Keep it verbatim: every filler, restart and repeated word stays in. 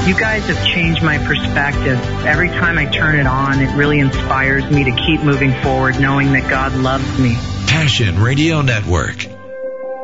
You guys have changed my perspective. Every time I turn it on, it really inspires me to keep moving forward, knowing that God loves me. Passion Radio Network.